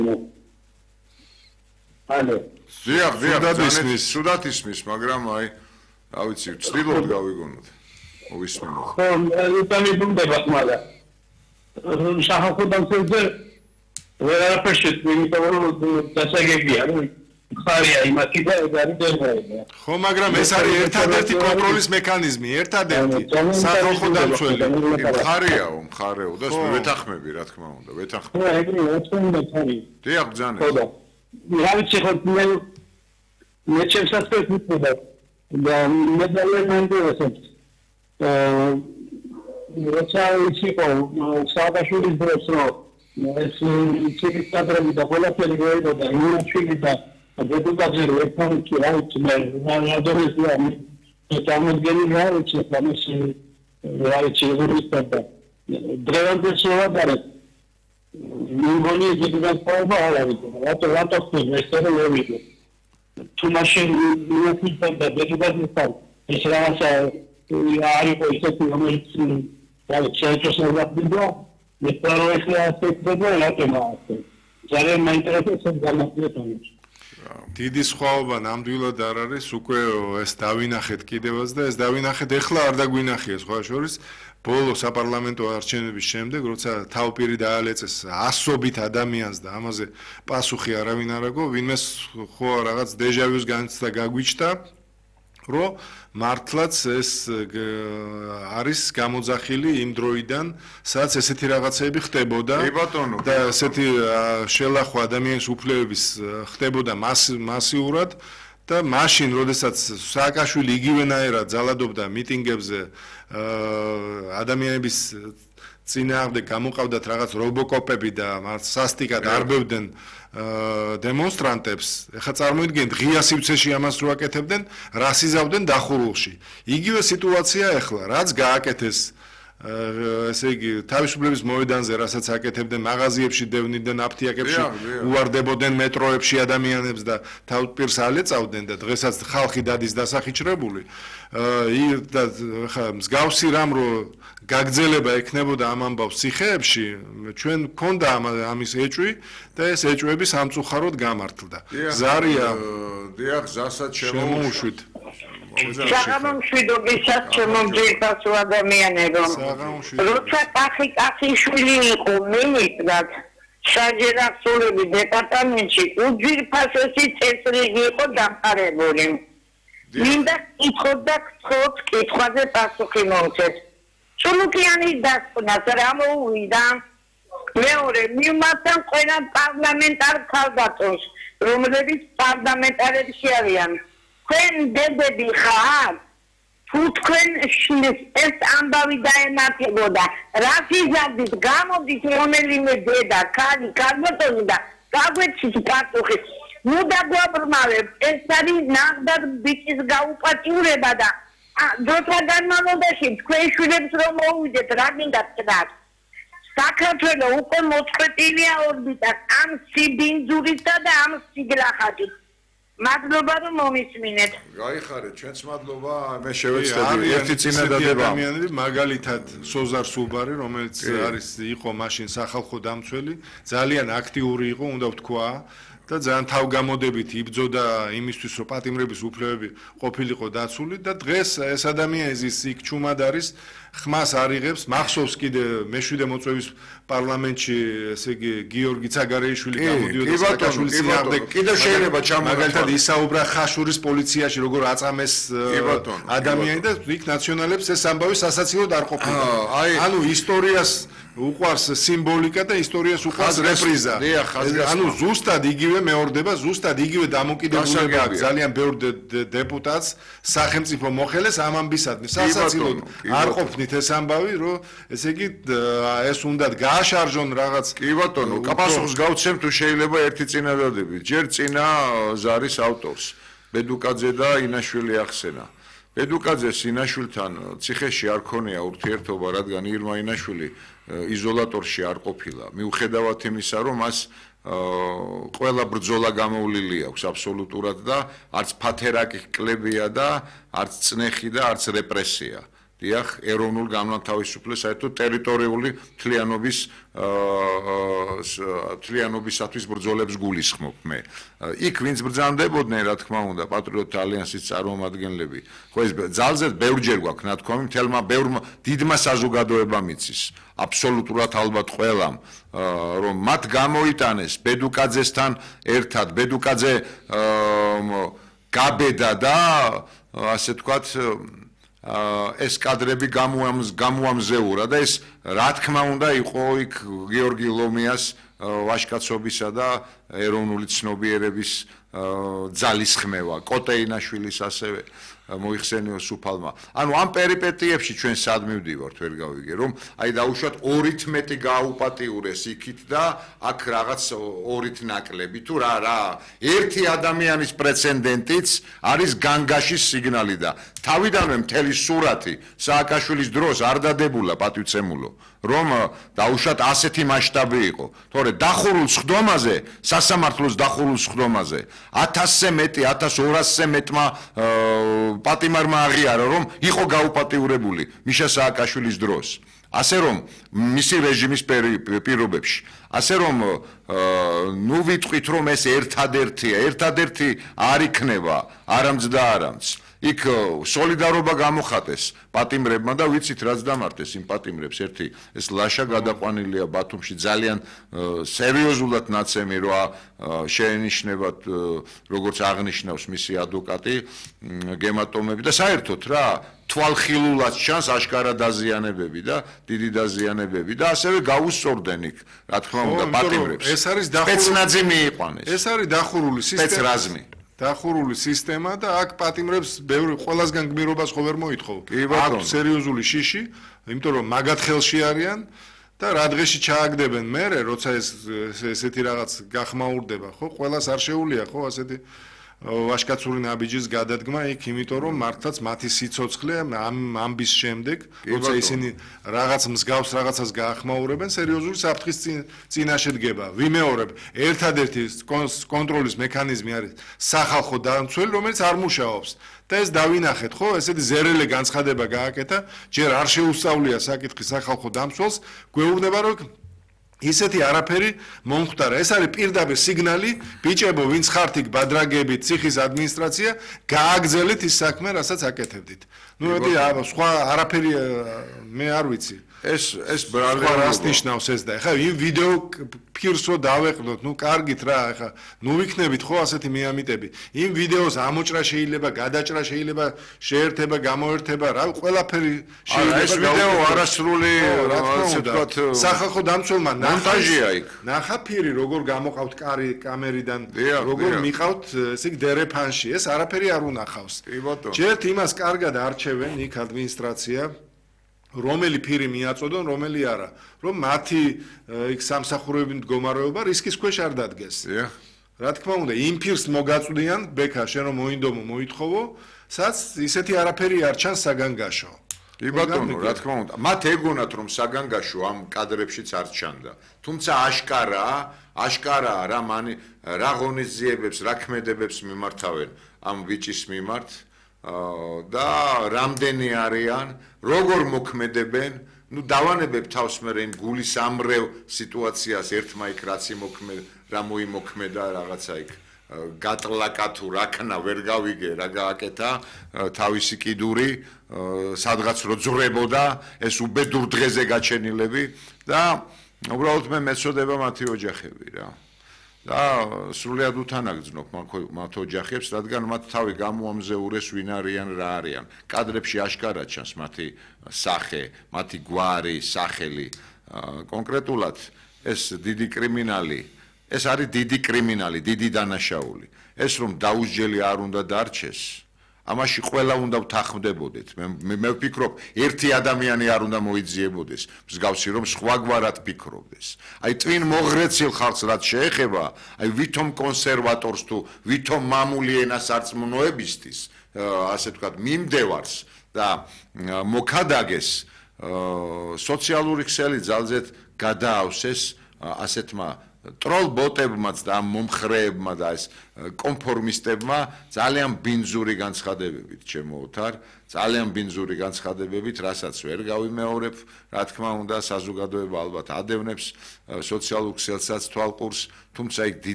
ალო სუდათ ისმის, მაგრამ აი, რა ვიცი, ვცდილობთ გავიგონოთ. მოვისმინოთ. ხო, იტალი ბუნდება ხმარა. სახალხო დამცველზე ვერაფერს იმიტომ რომ დასაგებია, რომ ხარია იმათი და ეს არის დერბაია. ხო, მაგრამ ეს არის ერთადერთი კონტროლის მექანიზმი, ერთადერთი სახალხო დამცველი. მხარეო და ვეთანხმები, რა თქმა უნდა, ვეთანხმები. ხო, ეგრე ვეთანხმები. დიახ, ბრძანე. ხო და რა ვიცი ხო მე ჩემსაც ვიტყოდა და მე დავემენდესაც როცა ისიყო საადაშვილის დროს რომ ეს ციგნის კადრები და ყველაფერი მოედოდა იმაშვილი და დედუკაძე ერთად კი რა ვიცი მე რადორესია მე წარმოდგენი რა ვიცი ამის რა ვიცი უბრალოდ და დრევანდეს შევადარე მიგონი ზეგან პაობა არა ვიცი რატო ხდება ეს რა ლევიდო თუ მაშინ მოვიდა და დედუკაძე ეს რაღაცა არისო ისეთი რომელიც რა ვიცი შეგვიძლია მე პროექტი ასეთებდა რატომ ასე ძალიან მაინტერესებს გამოდიეთ დიდი სხვაობა ნამდვილად არ არის უკვე ეს დავინახეთ კიდევაც და ეს დავინახეთ ეხლა არ დაგვინახია სხვა შორის ბოლო საპარლამენტო არჩევნების შემდეგ როცა თავპირი დაალეწეს ასობით ადამიანს და ამაზე პასუხი არავინ არ აგო ვინმეს ხო რაღაც დეჟავიუს განცდა გაგვიჩნდა რომ მართლაც ეს არის გამოძახილი იმ დროიდან სადაც ესეთი რაღაცები ხდებოდა და ესეთი შელახვა ადამიანის უფლებების ხდებოდა მასიურად და მაშინ როდესაც სააკაშვილი იგივენაირად ძალადობდა მიტინგებზე ადამიანების წინააღმდეგ გამოყავდათ რაღაც რობოკოპები და სასტიკად არბევდნენ დემონსტრანტებს, ეხლა წარმოიდგინეთ ღია სივრცეში ამას რო აკეთებდნენ, რას იზავდნენ დახურულში. იგივე სიტუაცია ეხლა, რაც გააკეთეს ესე იგი თავისუფლების მოედანზე, რასაც აკეთებდნენ მაღაზიებში, დევნიდნენ აფთიაქებში, უვარდებოდნენ მეტროებში ადამიანებს და თავპირს ალეწავდნენ და დღესაც ხალხი დადის დასახიჩრებული. და ხა მსგავსი რამ რო გაგრძელება ექნებოდა ამ ამბავს ციხეებში, ჩვენ გქონდა ამის ეჭვი და ეს ეჭვები სამწუხაროდ გამართლდა. ზარია დიახ, ზასაც შემოუშვით. საღამომშვიდობისას შემომძირფასო ადამიანებო. როცა კახიშვილი იყო მინისტრად საჯერახსოვრების დეპარტამენტში უძვირფასესი წესრიგი იყო დამყარებული. მინდა კითხოთ კითხვაზე პასუხი მოვცეთ. სულუკიანის დასკვნას რა მოუვიდა? მეორე მივმართავ ყველა პარლამენტარ ქალბატონს, რომლებიც პარლამენტარებში არიან. თქვენ დედები ხართ? თუ თქვენ ეს ამბავი დაემართებოდა, რას იზარდით, გამოდით რომელიმე დედა, ქალი, ქალბატონი და გაგვეცით პასუხი. ნუ დაგვაბრმავებთ, ეს არის ნახდარ ბიჭის გაუპატიურება და დროთა განმავლობაში თქვენ შვილებს რომ მოუვიდეთ, რა გინდა თქვათ? საქართველო უკვე მოწყვეტილია ორბიტად ამ სიბინძურითა და ამ სიგლახაკით. მადლობა რომ მომისმინეთ. გაიხარეთ, ჩვენც მადლობა, მე შევეცდები ერთი წინადადება. ადამიანები მაგალითად სოზარ სუბარი, რომელიც იყო მაშინ სახალხო დამცველი, ძალიან აქტიური იყო, უნდა ვთქვა. და ძალიან თავგამოდებით იბრძოდა იმისთვის, რომ პატიმრების უფლებები ყოფილიყო დაცული და დღეს ეს ადამიანი ის იქ ჩუმად არის, ხმას არიღებს, მახსოვს კიდე მეშვიდე მოწვევის პარლამენტში, ესე იგი გიორგი ცაგარეიშვილი გამოდიოდა სააკაშვილის წინააღმდეგ. კიდევ შეიძლება ჩამოღება. მაგალითად ისაუბრა ხაშურის პოლიციაში, როგორ აწამეს ადამიანი და იქ ნაციონალებს ეს ამბავი სასაცილოდ არ ყოფილა. ანუ ისტორიას უყვარს სიმბოლიკა და ისტორიას უყვარს რეპრიზა. ანუ ზუსტად იგივე მეორდება, ზუსტად იგივე დამოკიდებულება აქვს ძალიან ბევრ დეპუტატს, სახელმწიფო მოხელეს ამ ამბისადმი. სასაცილოდ არ ყოფნით ეს ამბავი, რომ ესე იგი ეს უნდა გააშარჟონ რაღაც. კი ბატონო, პასუხს გავცემ თუ შეიძლება ერთი წინადადებით. ჯერ წინა ზარის ავტორს, ბედუკაძე და ინაშვილი ახსენა. ბედუკაძეს ინაშვილთან ციხეში არ ქონია ურთიერთობა, რადგან ირმა ინაშვილი იზოლატორში არ ყოფილა. მიუხედავად იმისა, რომ მას ყველა ბრძოლა გამოვლილი აქვს აბსოლუტურად და არც ფათერაკი კლებია და არც წნეხი და არც რეპრესია. დიახ, ეროვნულ განმათავისუფლებას საერთოდ ტერიტორიული თლიანობისათვის ბრძოლებს გულისხმობ მე. იქ ვინც ბრძანდებოდნენ, რა თქმა უნდა, პატრიოტთა ალიანსის წარმომადგენლები. ხო ეს ძალზედ ბევრჯერ გვაქვს ნათქვამი, მთელმა ბევრმა დიდმა საზოგადოებამ იცის. აბსოლუტურად ალბათ ყველამ, რომ მათ გამოიტანეს ბედუკაძესთან ერთად, ბედუკაძე გაბედა და ასე თქვათ ეს კადრები გამოამზეურა და ეს რა თქმა უნდა იყო იქ გიორგი ლომიას ვაჟკაცობისა და ეროვნული ცნობიერების ძალისხმევა, კოტეინაშვილის ასევე მოიხსენიო სუფალმა. ანუ ამ პერიპეტიებში ჩვენ სად მივდივართ, ვერ გავიგე, რომ აი დაუშვათ 2-ით გააუპატიურეს იქით და აქ რაღაც 2-ით ნაკლები თუ რა ერთი ადამიანის პრეცედენტიც არის განგაშის სიგნალი და თავიდანვე მთელი სურათი სააკაშვილის დროს არ დადებულა პატივცემულო, რომ დაუშვათ ასეთი მასშტაბი იყო. თორე დახურულ სხდომაზე, სასამართლოს დახურულ სხდომაზე 1000-ზე მეტი, 1200-ზე მეტმა პატიმარმა აღიარა, რომ იყო გაუპატიურებული მიშა სააკაშვილის დროს. ასე რომ მისი რეჟიმის პირობებში, ასე რომ ნუ ვიტყვით რომ ეს ერთადერთი არ იქნება, არამძდა არამც. იქ სოლიდარობა გამოხატეს პატიმრებმა და ვიცით რაც დამარტეს იმ პატიმრებს ერთი ეს ლაშა გადაყვანილია ბათუმში ძალიან სერიოზულად ნაცემი რა შეენიშნებათ როგორც აღნიშნავს მისი ადვოკატი გემატომები და საერთოდ რა თვალხილულად ჩანს აშკარა დაზიანებები და დიდი დაზიანებები და ასევე გაუსწორდნენ იქ რა თქმა უნდა პატიმრებს ეს არის სპეცნაზი მიიყვანეს ეს არის დახურული სპეცრაზმი დახურული სისტემა და აქ პატიმრებს ბევრი ყველასგან გმირობას ხო ვერ მოითხოვ. აქვს სერიოზული შიში, იმიტომ რომ მაგათ ხელში არიან და რა დღეში ჩააგდებენ მერე, როცა ესეთი რაღაც გახმაურდება, ხო? ყველას არ შეუულია, ხო, ასეთი ვაჟკაცური ნაბიჯის გადადგმა იქ, იმიტომ რომ მართლაც მათი სიცოცხლე ამ ამბის შემდეგ, როცა ისინი რაღაც მსგავს რაღაცას გაახმაურებენ, სერიოზული საფრთხის წინაშე დგება. ვიმეორებ, ერთადერთი კონტროლის მექანიზმი არის სახალხო დამცველი, რომელიც არ მუშაობს. და ეს დავინახეთ, ხო, ესეთი ზერელე განცხადება გააკეთა, ჯერ არ შეუსწავლია საკითხი სახალხო დამცველს, გვეუბნება რომ ისეთი არაფერი მომხდარა. ეს არის პირდაპირ სიგნალი, ბიჭებო, ვინც ხართ იქ ბადრაგებით, ციხის ადმინისტრაცია, გააგზელეთ ის საქმე, რასაც აკეთებდით. ნუ მოდი, სხვა არაფერი მე არ ვიცი. ეს ბრალდება რას ნიშნავს ეს და ეხლა იმ ვიდეო ფირსო დავეყნოთ, ნუ კარგით რა, ეხლა ნუ ვიქნებით ხო ასეთი მეამიტები. იმ ვიდეოს ამოჭრა შეიძლება, გადაჭრა შეიძლება, შეერთება, გამოერთება, რა ყველაფერი შეიძლება. ეს ვიდეო არასრული, ასე ვთქვათ, სახალხო დამცველმა მონტაჟია იქ. ნახა ფირი, როგორ გამოყავთ კამერიდან, როგორ მიყავთ ესე იგი დერეფანში. ეს არაფერი არ უნახავს. ჯერთ იმას კარგად არჩევენ იქ ადმინისტრაცია რომელი ფირი მიაწოდონ, რომელი არა, რომ მათი იქ სამსახურები მდგომარეობა რისკის ქვეშ არ დადგეს. რა თქმა უნდა, იმ ფირს მოგაწვდიან, ბექა, შენ რომ მოინდომო, მოითხოვო, სადაც ისეთი არაფერი არ ჩანს საგანგაშო. კი ბატონო, რა თქმა უნდა, მათ ეგონათ რომ საგანგაშო ამ კადრებშიც არ ჩანდა. თუმცა აშკარაა რა მანი რა ღონისძიებებს, რა ქმედებებს მიმართავენ ამ ვიჭის მიმართ. და რამდენი არიან, როგორ მოქმედებენ, ნუ დავანებებ თავს მე იმ გულის ამრევ სიტუაციას ერთმა იქ რაც რა მოიმოქმედა რაღაცა იქ გატლაკა თუ რაკნა ვერ გავიგე რა გააკეთა თავისი კიდური სადღაც რო ძრებოდა ეს უბედურ დღეზე გაჩენილები და უბრალოდ მე მეწოდება მათი ოჯახები რა და სრულიად უთანაგრძნობ მათ ოჯახებს, რადგან მათ თავი გამოამზეურეს ვინ არიან, რა არიან. კადრებში აშკარად ჩანს მათი სახე, მათი გვარი, სახელი. კონკრეტულად ეს დიდი კრიმინალი, ეს არის დიდი კრიმინალი, დიდი დანაშაული. ეს რომ დაუსჯელი არ უნდა დარჩეს, ამაში ყველა უნდა ვთანხმდებოდეთ. მე ვფიქრობ, ერთი ადამიანი არ უნდა მოიძიებოდეს, მსგავსი რომ სხვაგვარად ფიქრობდეს. აი ტვინ მოღრეცილ ხალხს რაც შეეხება, აი ვითომ კონსერვატორს თუ ვითომ მამული ენასარწმუნოებისთვის, ასე ვთქვათ, მიმდევარს და მოქადაგეს სოციალური ქსელი ძალზედ გადაავსეს ასეთმა ტროლ ბოტებმაც და ამ მომხრეებმა და ეს კონფორმისტებმა ძალიან ბინძური განცხადებებით ჩემოუთარ, ძალიან ბინძური განცხადებებით, რასაც ვერ გავიმეორებ, რა თქმა უნდა, საზოგადოება ალბათ ადევნებს სოციალურ ქსელსაც თვალყურს, თუმცა იქ